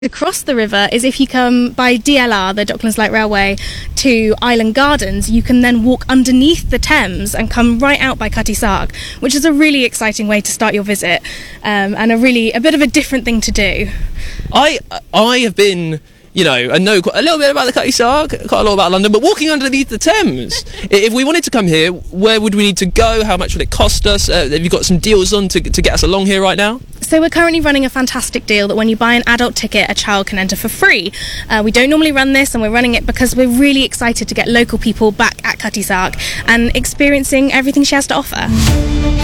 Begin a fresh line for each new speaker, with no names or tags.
Across the river is if you come by DLR, the Docklands Light Railway, to Island Gardens, you can then walk underneath the Thames and come right out by Cutty Sark, which is a really exciting way to start your visit, and a bit of a different thing to do.
I have been, I know quite a little bit about the Cutty Sark, quite a lot about London, but walking underneath the Thames, if we wanted to come here, where would we need to go? How much would it cost us? Have you got some deals on to get us along here right now?
So we're currently running a fantastic deal that when you buy an adult ticket, a child can enter for free. We don't normally run this, and we're running it because we're really excited to get local people back at Cutty Sark and experiencing everything she has to offer.